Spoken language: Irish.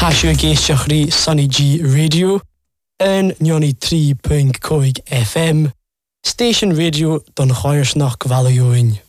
Táisiú géisteach rí Sunny G Radio in 93.5 FM, Station Radio don Chairsnach Gvalaiúin.